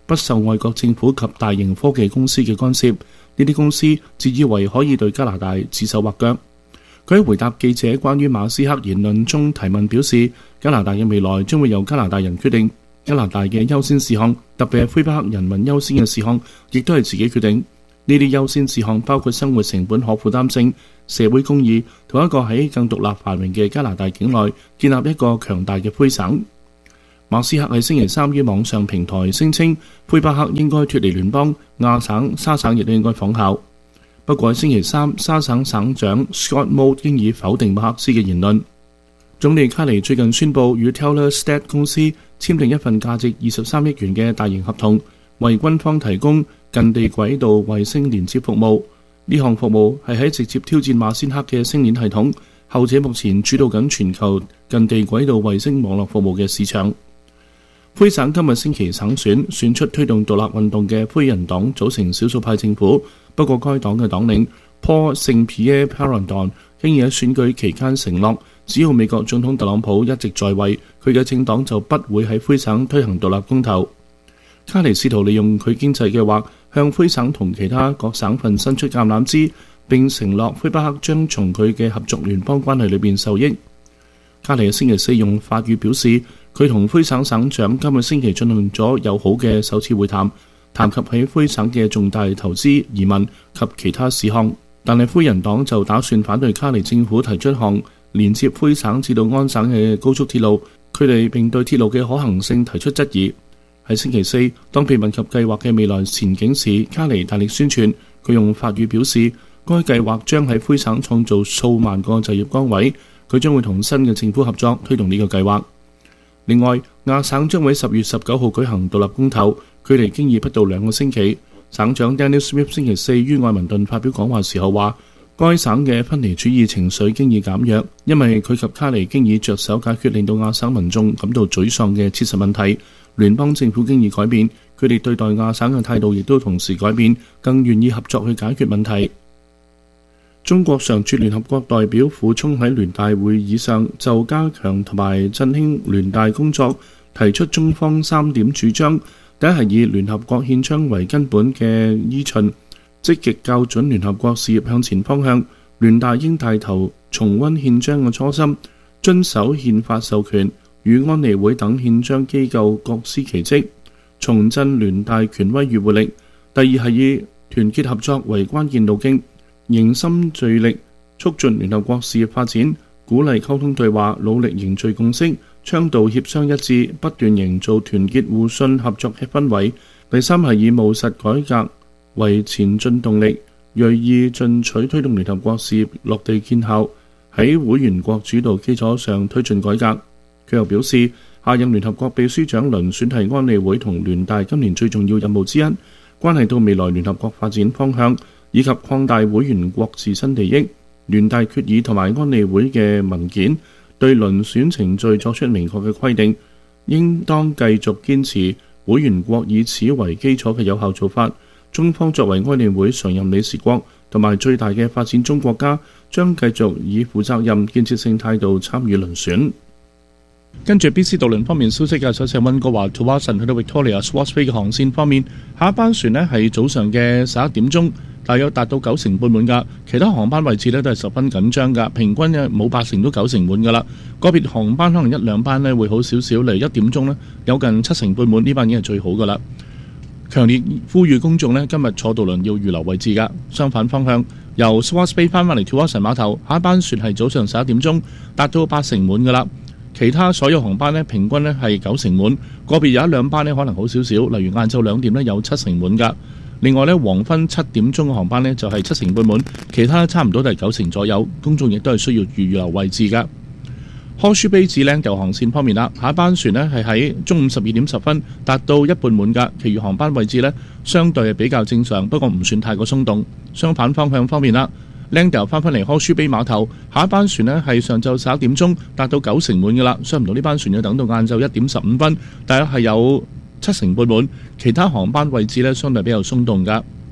不受外國政府及大型科技公司嘅干涉。呢啲公司自以為可以對加拿大指手畫腳。佢喺回答記者關於馬斯克言論中提問表示，加拿大嘅未來將會由加拿大人決定。加拿大嘅優先事項，特別係魁北克人民優先嘅事項，亦都係自己決定。呢啲優先事項包括生活成本可負擔性、社會公義同一個喺更獨立繁榮嘅加拿大境內建立一個強大嘅魁省。馬斯克喺星期三於網上平台聲稱，魁北克應該脫離聯邦，亞省、沙省亦都應該仿效。不過喺星期三，沙省省長 Scott Moe 經已否定馬克思嘅言論。總理卡尼最近宣布與 Telesat 公司簽訂一份價值二十三億元嘅大型合同，為軍方提供近地軌道衛星連接服務。呢項服務係喺直接挑戰馬斯克嘅星鏈系統，後者目前主導緊全球近地軌道衛星網絡服務嘅市場。魁省今日星期省選選出推動獨立運動嘅魁人黨組成少數派政府，不過該黨嘅黨領 Paul Saint-Pierre Plamondon 經已喺選舉期間承諾，只要美國總統特朗普一直在位，佢嘅政黨就不會喺魁省推行獨立公投。卡尼試圖利用佢經濟計劃向魁省同其他各省份伸出橄欖枝，並承諾魁北克將從佢嘅合作聯邦關係裏邊受益。卡尼喺星期四用法語表示，佢同魁省省長今個星期進行咗友好嘅首次會談，談及喺魁省嘅重大投資、移民及其他事項。但係魁人黨就打算反對卡尼政府提出一項連接魁省至到安省嘅高速鐵路，佢哋並對鐵路嘅可行性提出質疑。喺星期四，當被問及計劃嘅未來前景時，卡尼大力宣傳。佢用法語表示，該計劃將喺魁省創造數萬個就業崗位。佢將會同新嘅政府合作推動呢個計劃。另外，亞省將會喺十月十九號舉行獨立公投，距離經已不到兩個星期。省長 Dennis Smith 星期四於愛民頓發表講話時候話，該省嘅分離主義情緒經已減弱，因為佢及卡尼經已着手解決令到亞省民眾感到沮喪嘅切實問題。聯邦政府經已改變，佢哋對待亞省嘅態度亦都同時改變，更願意合作去解決問題。中國常駐聯合國代表傅聰喺聯大會議上就加強同埋振興聯大工作提出中方三點主張。第一係以聯合國憲章為根本嘅依循，積極校準聯合國事業向前方向。聯大應帶頭重溫憲章嘅初心，遵守憲法授權，與安理會等憲章機構各司其職，重振聯大權威與活力。第二係以團結合作為關鍵路徑，凝心聚力促進聯合國事業發展，鼓勵溝通對話，努力凝聚共識，倡導協商一致，不斷營造團結互信合作嘅氛圍。第三係以務實改革為前進動力，銳意進取推動聯合國事業落地見效，喺會員國主導基礎上推進改革。佢又表示，下任聯合國秘書長遴選係安理會同聯大今年最重要任務之一，關係到未來聯合國發展方向以及擴大會員國自身利益。聯大決議同埋安理會嘅文件對遴選程序作出明確嘅規定，應當繼續堅持會員國以此為基礎嘅有效做法。中方作為安理會常任理事國同埋最大嘅發展中國家，將繼續以負責任、建設性態度參與遴選。跟住 B C 渡輪方面消息嘅，首先係溫哥華 Tsawwassen 去到 Victoria Swartz Bay 嘅航線方面，下一班船呢係早上嘅十一點鐘，大約達到九成半滿㗎。其他航班位置呢都係十分緊張㗎，平均呢冇八成都九成滿㗎啦。個別航班可能一兩班呢會好少少，例如一點鐘呢有近七成半滿，呢班已經係最好㗎啦。強烈呼籲公眾呢今日坐渡輪要預留位置㗎。相反方向，由 Swartz Bay 翻返嚟 Tsawwassen 碼頭，下一班船係早上十一點鐘，達到八成滿㗎啦。其他所有航班呢平均呢係九成滿，個別有一兩班呢可能好少少，例如晏晝兩點呢有七成滿㗎。另外呢，黃昏七點鐘嘅航班呢就係七成半滿，其他差唔多都係九成左右。公眾亦都係需要預留位置㗎。Horseshoe Bay 至 Langdale 航線方面啦，下一班船呢係喺中午十二點十分達到一半滿㗎，其餘航班位置呢相對係比較正常，不過唔算太過鬆動。相反方向方面啦，Langdale 翻返嚟 Horseshoe Bay 碼頭，下一班船呢係上晝十一點鐘達到九成滿㗎啦，相唔到呢班船要等到晏晝一點十五分，大約係有七成半滿，其他航班位置呢相對比較鬆動㗎。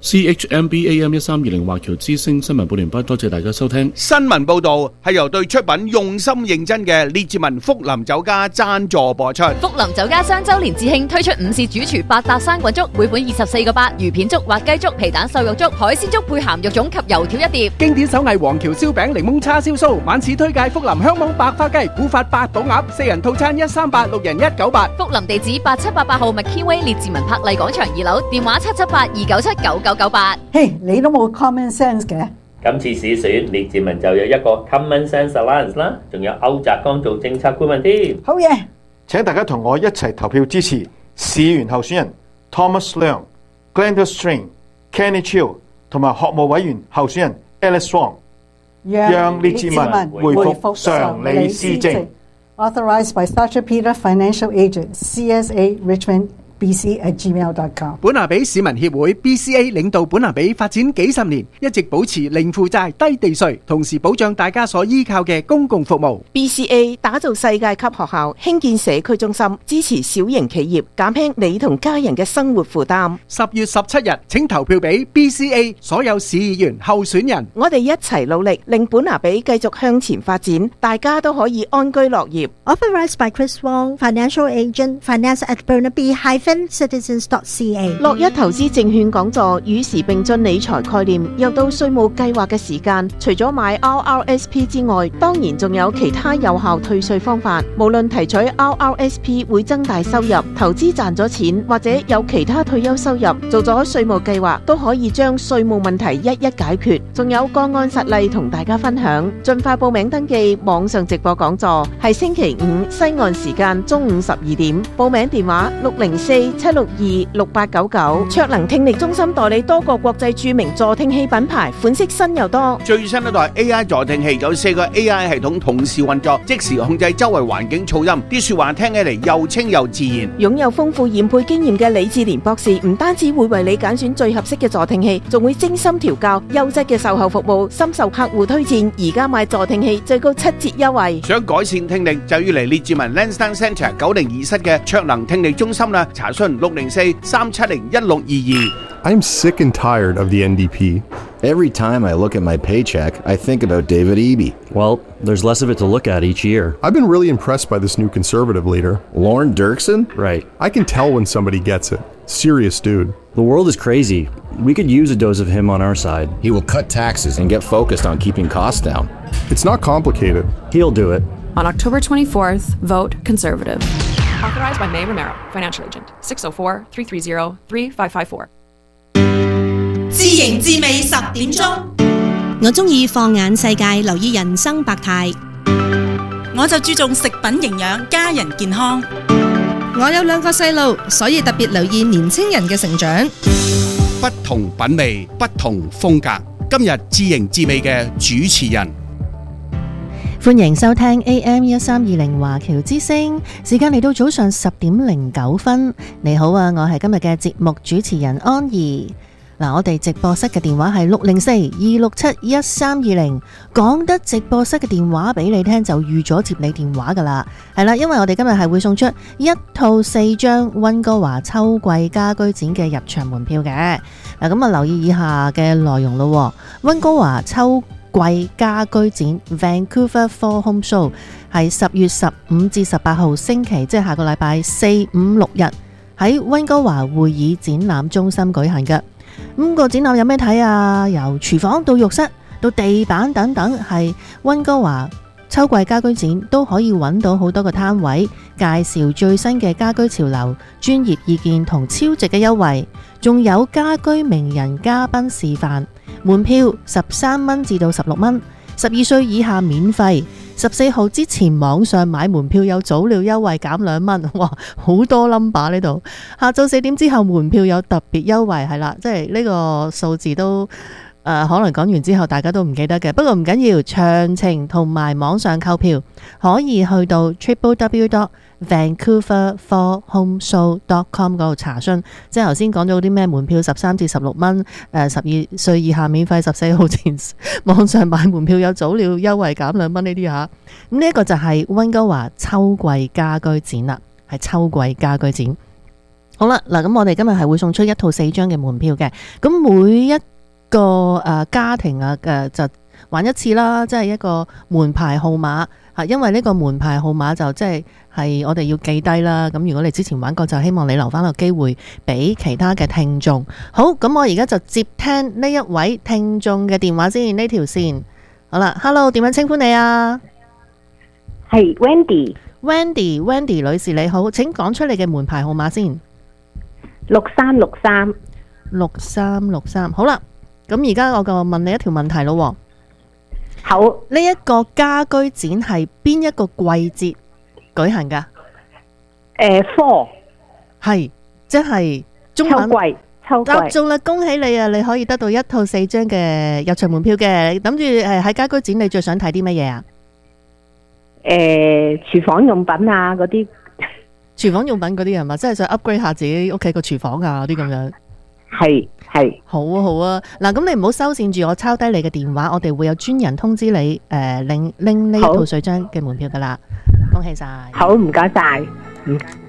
C H M B A M 一三二零華僑之聲新聞報聯播，多謝大家收聽。 新聞報道係由對出品用心認真嘅列治文福林酒家贊助播出。 福林酒家雙周年致慶推出午市主廚八搭生滾粥，每款二十四個八，魚片粥、滑雞粥、皮蛋瘦肉粥、海鮮粥配鹹肉粽及油條一碟。 經典手藝黃橋燒餅、檸檬叉燒酥，晚市推介福林香網白花雞、古法八寶鴨，四人套餐一三八，六人一九八。 福林地址八七八八號麥堅威列治文柏麗廣場二樓，電話七七八二九七九九九八。 嘿，你都冇 common sense 嘅。 今次市選列治文就有一個 Common Sense Alliance 啦，仲有歐澤剛做政策顧問添。 好嘢！ 請大家同我一齊投票支持市員候選人 Thomas Leung、Glenda String、Kenny Chiu 同埋學務委員候選人 Alice Wong， 讓列治文回復常理施政。 Authorized by Sacha Peter Financial Agent C S A Richmond B C at gmail dot com。 本拿比市民協會 B C A 領導本拿比發展幾十年，一直保持零負債、低地稅，同時保障大家所依靠嘅公共服務。 B C A 打造世界級學校，興建社區中心，支持小型企業，減輕你同家人嘅生活負擔。 十月十七日，請投票俾 B C A 所有市議員候選人。 我哋一齊努力，令本拿比繼續向前發展，大家都可以安居樂業。 Authorized by Chris Wong, Financial Agent, Finance at Burnaby Citizens dot C A。 樂一投資證券講座與時並進理財概念，又到稅務計劃嘅時間。除咗買 R R S P 之外，當然仲有其他有效退稅方法。無論提取 R R S P 會增大收入，投資賺咗錢，或者有其他退休收入，做咗稅務計劃都可以將稅務問題一一解決。仲有個案實例同大家分享。盡快報名登記網上直播講座，係星期五西岸時間中午十二點。報名電話六零四七六二六八九九。卓能聽力中心代理多個國際著名助聽器品牌，款式新又多。 最新一代 A I 助聽器有四個 A I 系統同時運作，即時控制周圍環境噪音，啲說話聽起嚟又清又自然。 擁有豐富研配經驗嘅李志蓮博士，唔單止會為你揀選最合適嘅助聽器，仲會精心調教優質嘅售後服務，深受客戶推薦。而家買助聽器最高七折優惠。 想改善聽力就要嚟列治文 Lansdowne Centre 九零二室嘅卓能聽力中心啦，查詢六零四三七零一六二二。 I'm sick and tired of the N D P. Every time I look at my paycheck, I think about David Eby. Well, there's less of it to look at each year. I've been really impressed by this new conservative leader. Lorne Dirksen? Right. I can tell when somebody gets it. Serious dude. The world is crazy. We could use a dose of him on our side. He will cut taxes and get focused on keeping costs down. It's not complicated. He'll do it. On October twenty-fourth, vote Conservative. Authorized by May Romero, Financial Agent, six oh four, three three zero, three five five four。 自營自美十點鐘，我中意放眼世界，留意人生百態。我就注重食品營養，家人健康。 我有兩個細路，所以特別留意年青人嘅成長。 不同品味，不同風格。今日自營自美嘅主持人。 歡迎收聽 A M 一三二零華僑之聲，時間嚟到早上十點零九分。你好啊，我係今日嘅節目主持人安怡。嗱，我哋直播室嘅電話係六零四二六七一三二零，講得直播室嘅電話俾你聽就預咗接你電話噶啦，係啦，因為我哋今日係會送出一套四張溫哥華秋季家居展嘅入場門票嘅。嗱，咁啊留意以下嘅內容咯，溫哥華秋季家居展 Vancouver Fall Home Show 係十月十五至十八號星期，即係下個禮拜四五六日喺溫哥華會議展覽中心舉行嘅。咁個展覽有咩睇啊？由廚房到浴室到地板等等，係溫哥華秋季家居展都可以揾到好多個攤位，介紹最新嘅家居潮流、專業意見同超值嘅優惠，仲有家居名人嘉賓示範。門票十三蚊至到十六蚊，十二歲以下免費。十四號之前網上買門票有早鳥優惠減兩蚊，哇，好多 number 呢度。下晝四點之後門票有特別優惠，係啦，即係呢個數字都誒、呃、可能講完之後大家都唔記得嘅，不過唔緊要，詳情同埋網上購票可以去到 triple w dot vancouver fall home show dot com 嗰度查詢。即係頭先講咗啲咩門票十三至十六蚊，誒十二歲以下免費，十四號前網上買門票有早鳥優惠減兩蚊呢啲吓。咁呢一個就係溫哥華秋季家居展啦，係秋季家居展。 好啦，嗱，咁我哋今日係會送出一套四張嘅門票嘅，咁每一個誒、呃、家庭啊嘅、呃、就玩一次啦，即係一個門牌號碼嚇，因為呢個門牌號碼就即係係我哋要記低啦。咁如果你之前玩過，就希望你留翻個機會俾其他嘅聽眾。好，咁我而家就接聽呢一位聽眾嘅電話先，呢條線。好啦 ，Hello， 點樣稱呼你啊？ 係 Wendy。Wendy，Wendy 女士你好，請講出你嘅門牌號碼先。 六三六三。 六三六三，好啦，咁而家我就問你一條問題咯。 好， 呢一個家居展係邊一個季節舉行噶？ 誒，Fall， 係即係中文秋季。秋季。 答中啦，恭喜你啊！你可以得到一套四張嘅入場門票嘅。諗住誒喺家居展，你最想睇啲乜嘢啊？ 誒，廚房用品啊，嗰啲。 廚房用品嗰啲係嘛？即係想 upgrade 下自己屋企個廚房啊，嗰啲咁樣。 係係。 好啊好啊，嗱，咁你唔好收線住，我抄低你嘅電話，我哋會有專人通知你誒，拎拎呢一套四張嘅門票噶啦。恭喜晒。 好，唔該晒。唔。